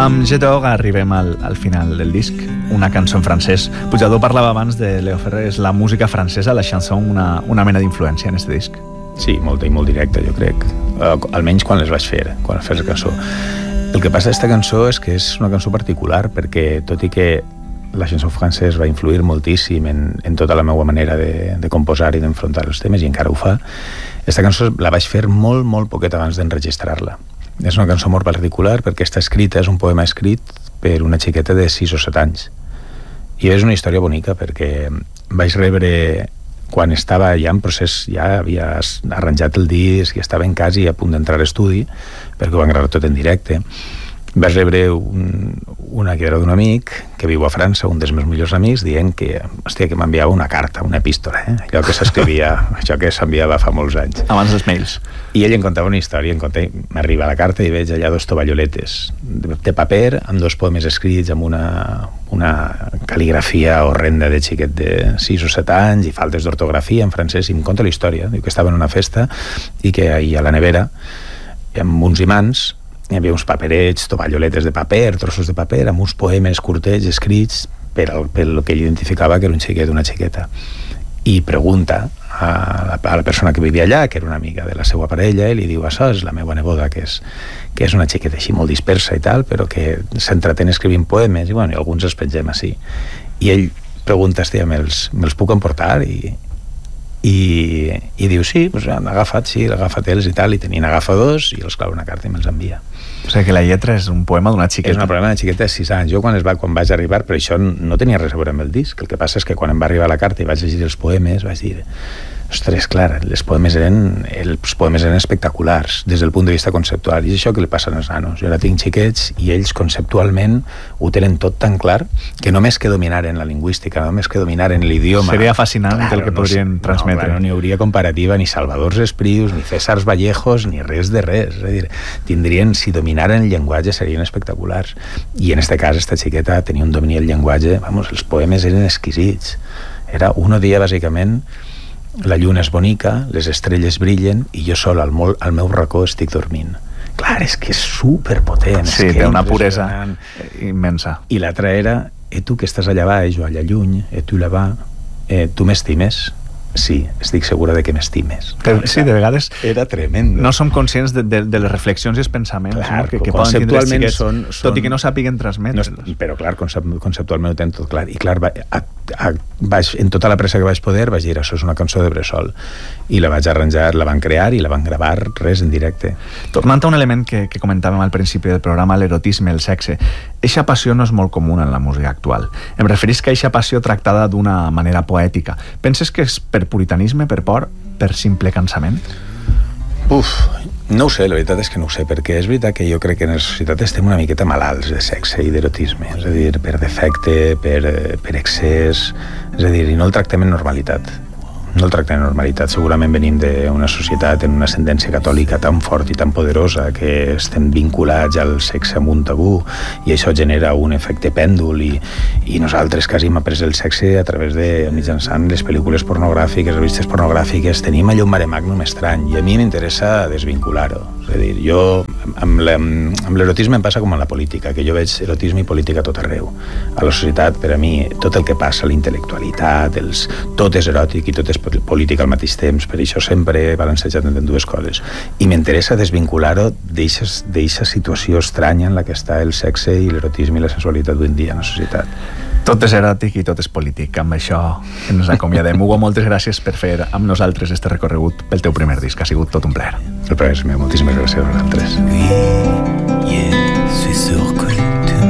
Amb Je t'Oga arribem al final del disc, una cançó en francès. Pujador parlava abans de Leo Ferrer, és la música francesa, la chanson, una mena d'influència en aquest disc. Sí, molta i molt directa, jo crec. Almenys quan les vaig fer, quan fes la cançó. El que passa d'aquesta cançó és que és una cançó particular, perquè tot i que la chanson francès va influir moltíssim en tota la meva manera de composar i d'enfrontar els temes, i encara ho fa, aquesta cançó la vaig fer molt, molt poquet abans d'enregistrar-la. És una cançó molt particular perquè està escrita, és un poema escrit per una xiqueta de 6 o 7 anys. I és una història bonica perquè vaig rebre, quan estava ja en procés, ja havia arranjat el disc i estava en casa i a punt d'entrar a estudi, perquè ho van gravar tot en directe, vaig rebre una que era d'un amic que viu a França, un dels meus millors amics, dient que, hòstia, que m'enviava una carta, una epístola, allò que s'escrivia, això que s'enviava fa molts anys. Abans dels mails. I ell em contava una història, m'arriba la carta i veig allà 2 tovalloletes de paper amb 2 poemes escrits amb una cal·ligrafia horrenda de xiquet de 6 o 7 anys i faltes d'ortografia en francès, i em conta la història. Diu que estava en una festa i que ahir a la nevera, amb uns imants, hi havia uns paperets, tovalloletes de paper, trossos de paper, amb uns poemes curtets escrits pel que ell identificava que era un xiquet, una xiqueta. I pregunta a la persona que vivia allà, que era una amiga de la seva parella, i li diu, això és la meva neboda, que és una xiqueta així molt dispersa i tal, però que s'entretén escrivint poemes, i bueno, i alguns els pengem així. I ell pregunta, hòstia, me'ls puc emportar? I diu, sí, pues han agafat, sí, agafat-els i tal, i tenien agafadors, i els clava una carta i me'ls envia. O sigui que la lletra és un poema d'una xiqueta. És un poema d'una xiqueta de 6 anys. Jo quan vaig arribar, però això no tenia res a veure amb el disc. El que passa és que quan em va arribar la carta i vaig llegir els poemes, vaig dir, ostres, clar, els poemes eren espectaculars des del punt de vista conceptual, i és això que li passa als nanos. Jo ara tinc xiquets i ells conceptualment ho tenen tot tan clar que només que dominaren la lingüística, només que dominaren l'idioma... Seria fascinant el que podrien transmetre. No n'hi hauria comparativa ni Salvador Esprius, ni César Vallejos, ni res de res. És a dir, tindrien, si dominaren el llenguatge, serien espectaculars. I en este cas, esta xiqueta tenia un domini del llenguatge, vamos, els poemes eren exquisits. Era un dia, bàsicament, la lluna és bonica, les estrelles brillen i jo sol al meu racó estic dormint. Clar, és que és superpotent. Sí, té una puresa immensa. I l'altra era, tu que estàs allà baix o allà lluny, tu là-bas, tu m'estimes? Sí, estic segura de que m'estimes. Sí, de vegades era tremendo. No som conscients de les reflexions i els pensaments, clar, que poden tindre els xiquets, tot i que no sàpiguen transmetre. Però clar, conceptualment ho tenen tot clar. I clar, en tota la pressa que vaig poder vaig dir, això és una cançó de bressol, i la vaig arranjar, la van crear i la van gravar res en directe. Tornant a un element que comentàvem al principi del programa, l'erotisme, el sexe, eixa passió no és molt comuna en la música actual. Em referisc a eixa passió tractada d'una manera poètica. Penses que és per puritanisme, per por, per simple cansament? No ho sé, la veritat és que no ho sé, perquè és veritat que jo crec que en la societat estem una miqueta malalts de sexe i d'erotisme, és a dir, per defecte, per excés, és a dir, i no el tractem en normalitat. No el tractem en normalitat. Segurament venim d'una societat en una ascendència catòlica tan fort i tan poderosa que estem vinculats al sexe amb un tabú, i això genera un efecte pèndol, i nosaltres quasi hem après el sexe a través de mitjançant les pel·lícules pornogràfiques, revistes pornogràfiques. Tenim allò un mare magnum estrany, i a mi m'interessa desvincular-ho. És a dir, jo amb l'erotisme em passa com amb la política, que jo veig erotisme i política tot arreu. A la societat, per a mi, tot el que passa, la intel·lectualitat, tot és eròtic i tot és política al mateix temps, per això sempre he balancejat entre dues coses, i m'interessa desvincular-ho d'eixa situació estranya en la que està el sexe i l'erotisme i la sensualitat d'avui en dia en la societat. Tot és eròtic i tot és polític. Amb això ens acomiadem. Hugo, moltes gràcies per fer amb nosaltres este recorregut pel teu primer disc. Ha sigut tot un plaer. El plaer és meu. Moltíssimes gràcies a vosaltres. Oui, yeah, suis sûr que